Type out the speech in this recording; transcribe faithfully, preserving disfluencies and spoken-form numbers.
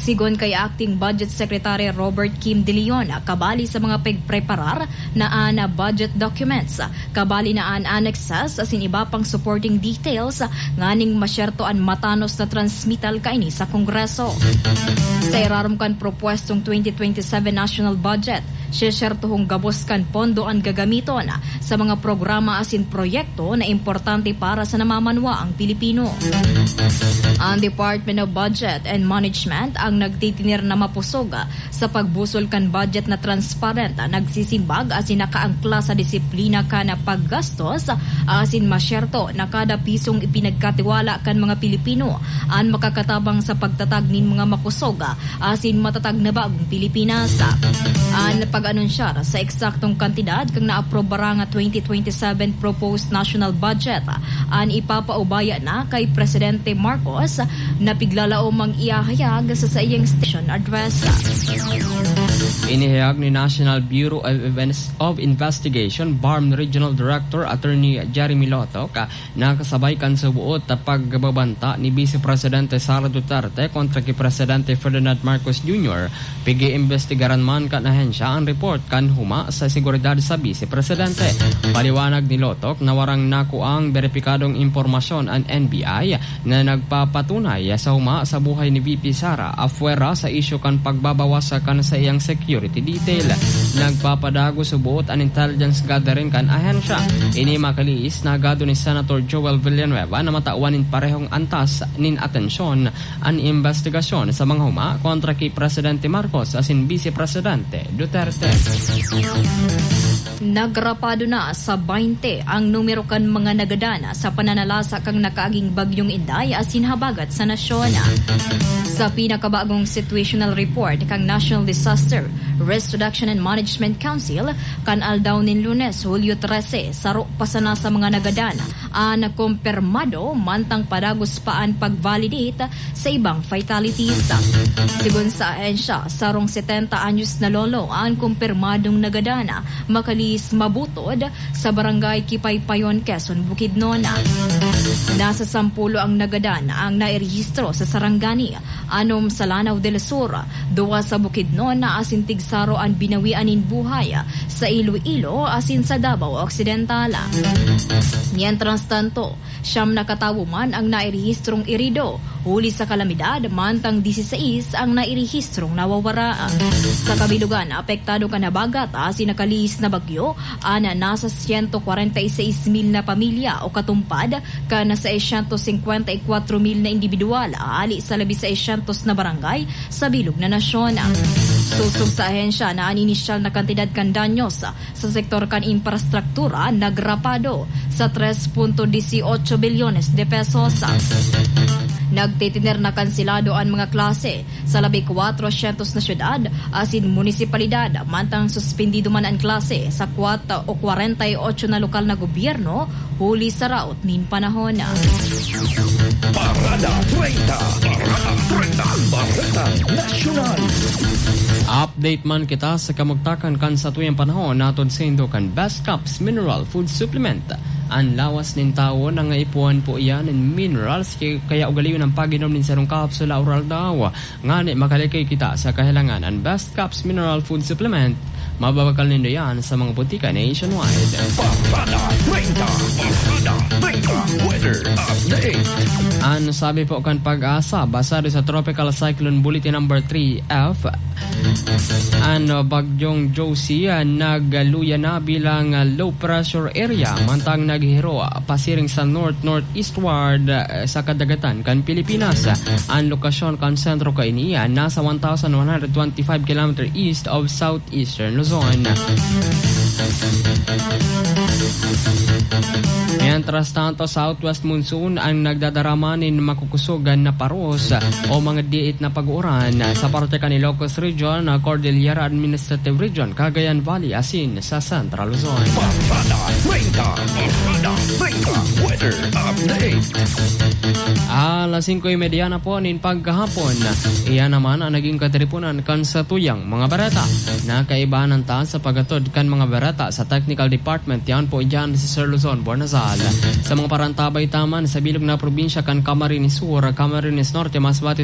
Sigon kay Acting Budget Secretary Robert Kim De Leon, kabali sa mga pagpreparar na ana budget documents, kabali na an annexes asin iba pang supporting details nganing masyertoan matanos na transmittal kaini sa Kongreso. Sa irarom kan propwestong twenty twenty-seven national budget, sisertohong gabos kan pondo ang gagamiton sa mga programa asin proyekto na importante para sa namamanwa ang Pilipino. Ang Department of Budget and Management ang nagtitinir na mapusog sa pagbusol kan budget na transparent, nagsisimbag asin nakaangkla sa disiplina ka na paggastos asin masyerto na kada pisong ipinagkatiwala kan mga Pilipino ang makakatabang sa pagtatag nin mga makusog asin matatag na bagong Pilipinas. Ang pag-anunsyar sa eksaktong kantidad kang naaprobara nga twenty twenty-seven proposed national budget ang ipapaubaya na kay Presidente Marcos na piglalao mang iyahayag sa sa iyang station address. Inihayag ni National Bureau of Investigation B A R M Regional Director Attorney Jeremy Lotok na kasabay kan sa buot pagbabanta ni Vice Presidente Sara Duterte kontra kay Presidente Ferdinand Marcos Junior pigi investigaran man kan ahensya ang report kan huma sa seguridad sa Vice Presidente. Paliwanag ni Lotok na warang nakuang beripikadong impormasyon ang N B I na nagpapatunay sa huma sa buhay ni V P Sara afuera sa isyu kan pagbabawas kan sa iyang security detail. Nagpapadago sa buot ang intelligence gathering kan ahensya. Ini makaliis na agado ni Senator Joel Villanueva na matauanin parehong antas nin atensyon ang investigasyon sa mga huma kontra kay Presidente Marcos asin Vice Presidente Duterte. Nagrapado na sa twenty ang numero kan mga nagadana sa pananalasa kang nakaaging bagyong Inday asin habagat sa nasyon. Sa pinakabagong situational report kang National Disaster Risk Reduction and Management Council kan aldaw nin Lunes, Hulyo thirteen, saro pa sana sa mga nagadana ang nakumpirmado mantang padagos paan pag-validate sa ibang fatalities. Sigun sa ahensya, sarong seventy anyos na lolo ang kumpirmadong nagadana makalis mabutod sa barangay Kipaypayon, Quezon, Bukidnon. Nasa sampulo ang nagadana ang nairehistro sa Sarangani, anom sa Lanao del Sur, duwa sa Bukidnon na asin tigsaro ang binawianin buhay sa Iloilo asin sa Davao Occidental. Mientras tanto, siyam na katawo man ang nairehistrong irido, huli sa kalamidad, mantang sixteen ang nairehistrong nawawara. Sa kabilugan, apektado ka na bagat asin nakaliis na bagyo, ana nasa one hundred forty-six mil na pamilya o katumpad ka nasa one hundred fifty-four mil na individual ali sa labing six na barangay sa bilog na nasyon. Susog sa ahensya na ang inisyal na kantidad kan danyos sa sektor kan infrastruktura nagrapado sa three point eighteen bilyones de pesos. Nagtitiner na kansilado ang mga klase sa labi four hundred na syudad asin munisipalidad, mantang suspendido man ang klase sa four o forty-eight na lokal na gobyerno huli sa raot nin panahon. Parada thirty, Parada thirty, Parada Nasyonal. Update man kita sa kamugtakan kan sa tuyang panahon naton sa indo kan Best Cups Mineral Food Supplement. Ang lawas nin tao na nga ipuan po iyan in minerals kaya ugaliyon ang paginom nin sarong kapsula oral daw. Ngani makalikay kita sa kahilangan ang Best Cups Mineral Food Supplement. Mababakal nindo yan sa mga butika nationwide. Parada thirty, Parada thirty, Weather Update. Ano sabi po kan Pag-asa, basado sa Tropical Cyclone Bulletin number three F, ano bagyong Josie nagluya na bilang low pressure area mantang naghiro pasiring sa north-northeastward sa kadagatan kan Pilipinas. Ang lokasyon kan sentro kainiya nasa one thousand one hundred twenty-five kilometers east of southeastern Luzon. Mientras tanto, southwest monsoon ang nagdadaramanin makukusugan na paros o mga diit na pag-uuran sa parte kan Ilocos Region, Cordillera Administrative Region, Cagayan Valley, asin sa Central Luzon. Parada thirty, Parada thirty, Weather Update. Alas singko y media na po nin pagkahapon. Iyan naman ang naging katiripunan kan sa tuyang mga bareta. Nakaibahan ng taas sa pagatod kan mga bareta sa Technical Department. Yan po dyan si Sir Luzon, Bornazal. Sa mga parantabay taman sa bilog na probinsya kan Camarines Sur, Camarines Norte, Masbate